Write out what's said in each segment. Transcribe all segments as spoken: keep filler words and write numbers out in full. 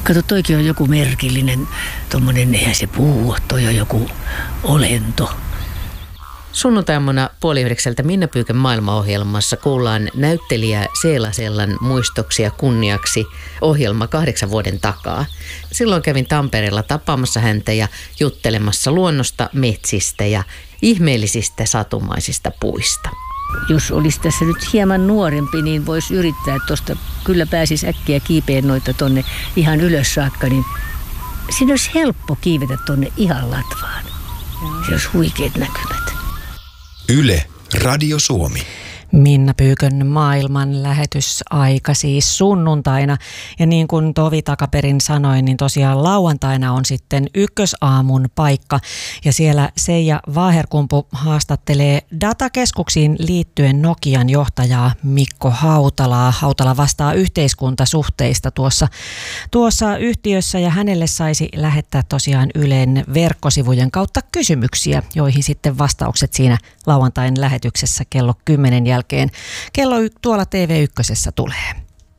Kato, toikin on joku merkillinen, tommonen, eihän se puu, toi on joku olento. Sunnuntaimuna puoli yhdeksältä Minna Pyykän maailmaohjelmassa kuullaan näyttelijä Seelasellan muistoksia kunniaksi ohjelma kahdeksan vuoden takaa. Silloin kävin Tampereella tapaamassa häntä ja juttelemassa luonnosta, metsistä ja ihmeellisistä satumaisista puista. Jos olisi tässä nyt hieman nuorempi, niin voisi yrittää, että tuosta kyllä pääsisi äkkiä kiipeen noita tonne ihan ylös saakka, niin siinä olisi helppo kiivetä tonne ihan latvaan. Se olisi huikeat näkymät. Yle, Radio Suomi. Minna Pyykön maailman lähetysaika siis sunnuntaina. Ja niin kuin Tovi takaperin sanoi, niin tosiaan lauantaina on sitten ykkösaamun paikka. Ja siellä Seija Vaaherkumpu haastattelee datakeskuksiin liittyen Nokian johtajaa Mikko Hautalaa. Hautala vastaa yhteiskuntasuhteista tuossa, tuossa yhtiössä ja hänelle saisi lähettää tosiaan Ylen verkkosivujen kautta kysymyksiä, joihin sitten vastaukset siinä lauantain lähetyksessä kello kymmenen jälkeen. Kello y- tuolla T V yksi tulee.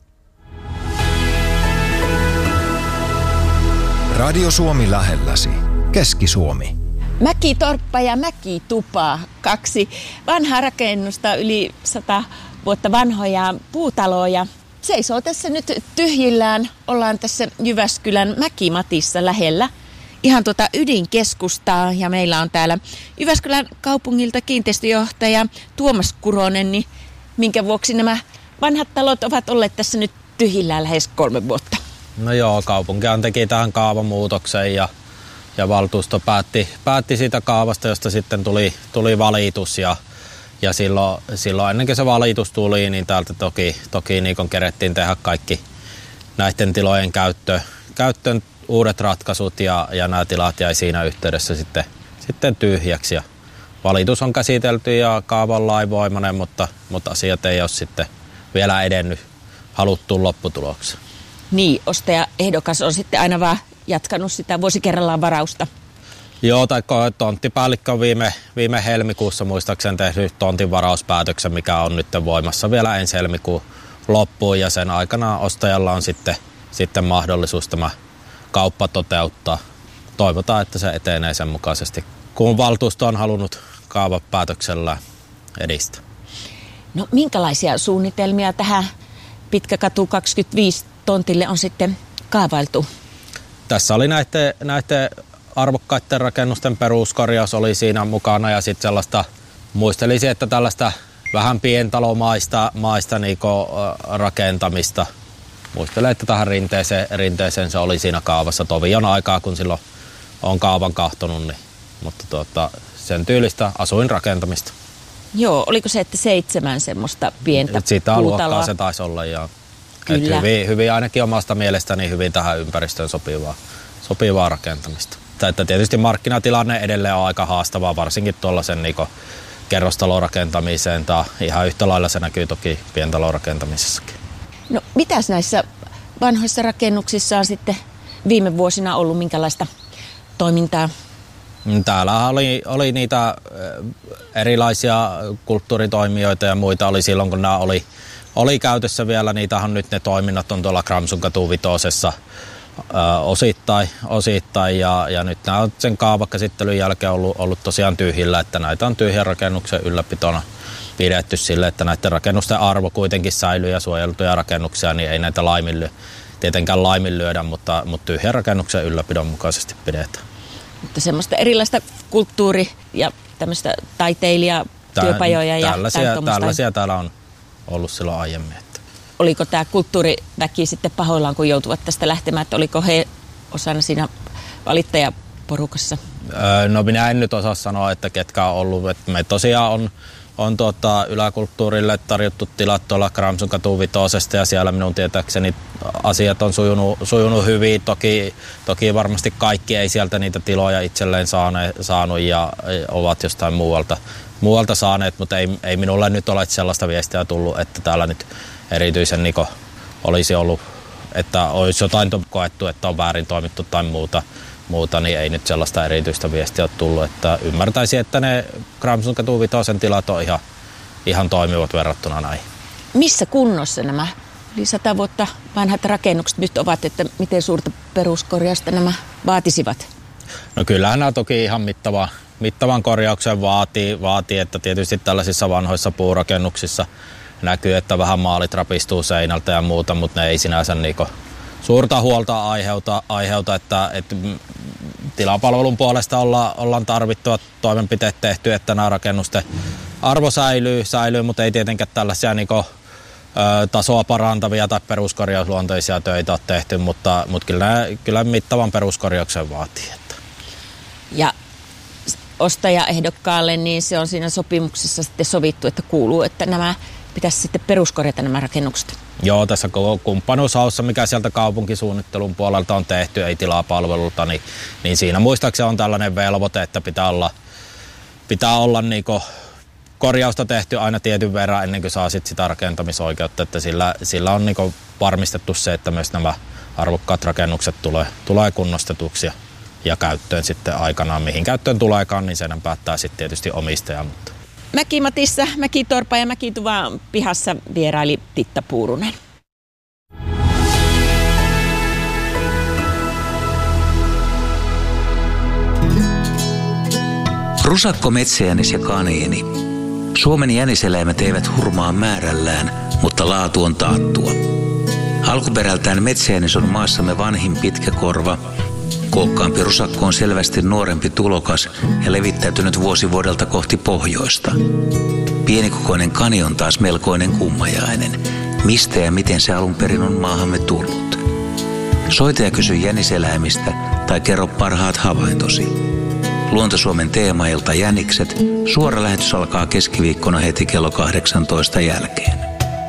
Radio Suomi lähelläsi. Keski-Suomi. Mäkitorppa ja Mäkitupa, kaksi vanhaa rakennusta, yli sata vuotta vanhoja puutaloja. Seisoo tässä nyt tyhjillään. Ollaan tässä Jyväskylän Mäkimatissa lähellä. Ihan tuota ydinkeskustaa ja meillä on täällä Jyväskylän kaupungilta kiinteistöjohtaja Tuomas Kuronen, niin minkä vuoksi nämä vanhat talot ovat olleet tässä nyt tyhjillään lähes kolme vuotta? No joo, kaupunkihan teki tähän kaavamuutoksen ja, ja valtuusto päätti, päätti siitä kaavasta, josta sitten tuli, tuli valitus ja, ja silloin, silloin ennen kuin se valitus tuli, niin täältä toki, toki niin kerettiin tehdä kaikki näiden tilojen käyttö, käyttöön uudet ratkaisut ja, ja nämä tilat jäi siinä yhteydessä sitten, sitten tyhjäksi. Ja valitus on käsitelty ja kaava on lainvoimainen, mutta, mutta asiat ei ole sitten vielä edennyt haluttuun lopputulokseen. Niin, ostajaehdokas on sitten aina vaan jatkanut sitä vuosi kerrallaan varausta. Joo, tai tonttipäällikkö on viime, viime helmikuussa muistaakseni tehnyt tontin varauspäätöksen, mikä on nyt voimassa vielä ensi helmikuun loppuun. Ja sen aikana ostajalla on sitten, sitten mahdollisuus tämä kauppa toteuttaa. Toivotaan, että se etenee sen mukaisesti, kun valtuusto on halunnut kaavapäätöksellä edistää. No minkälaisia suunnitelmia tähän Pitkäkatu kaksikymmentäviisi tontille on sitten kaavailtu? Tässä oli näiden, näiden arvokkaiden rakennusten peruskorjaus oli siinä mukana ja sitten sellaista, muistelisin, että tällaista vähän pientalomaista maista niinku rakentamista. Muistelen, että tähän rinteeseen, rinteeseen se oli siinä kaavassa. Tovi on aikaa, kun silloin on kaavan kahtonut, niin, mutta tuota, sen tyylistä asuinrakentamista. Joo, oliko se, että seitsemän semmoista pientä Et sitä puutaloa? luokkaa se taisi olla, ja Kyllä. Hyvin, hyvin ainakin omasta mielestäni hyvin tähän ympäristöön sopivaa, sopivaa rakentamista. Että tietysti markkinatilanne edelleen on aika haastavaa, varsinkin tuollaisen niin kerrostalorakentamiseen, tai ihan yhtä lailla se näkyy toki pientalorakentamisessakin. No mitäs näissä vanhoissa rakennuksissa on sitten viime vuosina ollut, minkälaista toimintaa? Täällä oli, oli niitä erilaisia kulttuuritoimijoita ja muita oli silloin, kun nämä oli, oli käytössä vielä. Niitähän nyt ne toiminnat on tuolla Kramsunkatu vitosessa osittain, osittain ja, ja nyt nämä on sen kaavakäsittelyn jälkeen ollut, ollut tosiaan tyhjillä, että näitä on tyhjän rakennuksen ylläpitona pidetty sille, että näiden rakennusten arvo kuitenkin säilyy ja suojeltuja rakennuksia, niin ei näitä laiminlyö, tietenkään laiminlyödä, mutta, mutta tyhjän rakennuksen ylläpidon mukaisesti pidetään. Mutta semmoista erilaista kulttuuri- ja tämmöistä taiteilijatyöpajoja ja tällaisia, tällaisia täällä on ollut silloin aiemmin. Että. Oliko tämä kulttuuriväki sitten pahoillaan, kun joutuvat tästä lähtemään, että oliko he osana siinä valittajaporukassa? Öö, no minä en nyt osaa sanoa, että ketkä on ollut. Että me tosiaan on, on tuota, yläkulttuurille tarjottu tilat tuolla Kramsunkatu vitosesta ja siellä minun tietääkseni asiat on sujunut, sujunut hyvin. Toki, toki varmasti kaikki ei sieltä niitä tiloja itselleen saane, saanut ja ovat jostain muualta, muualta saaneet, mutta ei, ei minulle nyt ole sellaista viestiä tullut, että täällä nyt erityisen niin olisi ollut, että olisi jotain koettu, että on väärin toimittu tai muuta. muuta, niin ei nyt sellaista erityistä viestiä ole tullut, että ymmärtäisi, että ne Kramsunkatu vitosen tilat on ihan, ihan toimivat verrattuna näihin. Missä kunnossa nämä yli sata vuotta vanhat rakennukset nyt ovat, että miten suurta peruskorjausta nämä vaatisivat? No kyllähän nämä toki ihan mittava, mittavan korjauksen vaatii, vaatii, että tietysti tällaisissa vanhoissa puurakennuksissa näkyy, että vähän maalit rapistuu seinältä ja muuta, mutta ne ei sinänsä niinku suurta huolta aiheuta, aiheuta että, että tilapalvelun puolesta olla, ollaan tarvittavat toimenpiteet tehty, että nämä rakennusten arvo säilyy, säilyy mutta ei tietenkään tällaisia niinku, ö, tasoa parantavia tai peruskorjausluonteisia töitä ole tehty, mutta, mutta kyllä, kyllä mittavan peruskorjauksen vaatii. Että. Ja ostajaehdokkaalle, niin se on siinä sopimuksessa sitten sovittu, että kuuluu, että nämä pitäisi sitten peruskorjata nämä rakennukset. Joo, tässä koko kumppanuushaussa, mikä sieltä kaupunkisuunnittelun puolelta on tehty, ei tilapalvelulta, niin, niin siinä muistaakseni on tällainen velvoite, että pitää olla, pitää olla niinku korjausta tehty aina tietyn verran ennen kuin saa sit sitä rakentamisoikeutta, että sillä, sillä on niinku varmistettu se, että myös nämä arvokkaat rakennukset tulee, tulee kunnostetuksi ja, ja käyttöön sitten aikanaan. Mihin käyttöön tuleekaan, niin sen päättää sitten tietysti omistaja. Mutta. Mäkimatissa, Mäkitorpa ja Mäkituvan pihassa vieraili Titta Puurunen. Rusakko, metsäjänis ja kaniini. Suomen jäniseläimet eivät hurmaa määrällään, mutta laatu on taattua. Alkuperältään metsäjänis on maassamme vanhin pitkäkorva. Kookkaampi rusakko on selvästi nuorempi tulokas ja levittäytynyt vuosi vuodelta kohti pohjoista. Pienikokoinen kani on taas melkoinen kummajainen. Mistä ja miten se alun perin on maahamme tullut? Soita ja kysy jäniseläimistä tai kerro parhaat havaintosi. Luontosuomen teemailta Jänikset. Suora lähetys alkaa keskiviikkona heti kello kahdeksantoista jälkeen.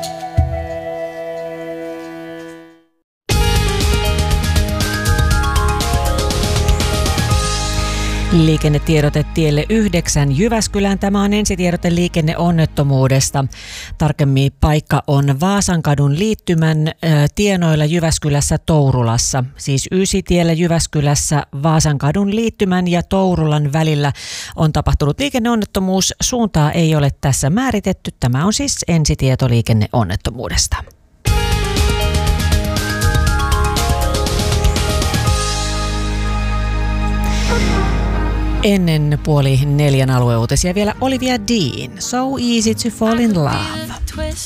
Liikennetiedote tielle yhdeksän Jyväskylään. Tämä on ensitiedote liikenneonnettomuudesta. Tarkemmin paikka on Vaasankadun liittymän ä, tienoilla Jyväskylässä Tourulassa. Siis Ysitiellä Jyväskylässä Vaasankadun liittymän ja Tourulan välillä on tapahtunut liikenneonnettomuus. Suuntaa ei ole tässä määritetty. Tämä on siis ensitieto liikenneonnettomuudesta. Ennen puoli neljän alueuutisia vielä Olivia Dean. So easy to fall in love.